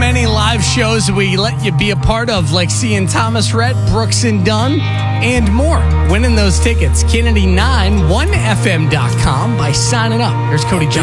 many live shows we let you be a part of, like seeing Thomas Rhett, Brooks and Dunn, and more. Winning those tickets, Kennedy9, 1FM.com by signing up. Here's Cody Johnson.